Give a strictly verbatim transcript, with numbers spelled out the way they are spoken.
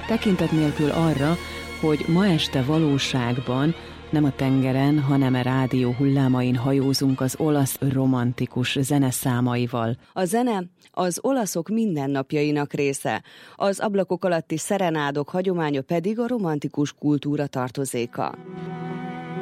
tekintet nélkül arra, hogy ma este valóságban nem a tengeren, hanem a rádió hullámain hajózunk az olasz romantikus zeneszámaival. A zene az olaszok mindennapjainak része, az ablakok alatti szerenádok hagyománya pedig a romantikus kultúra tartozéka.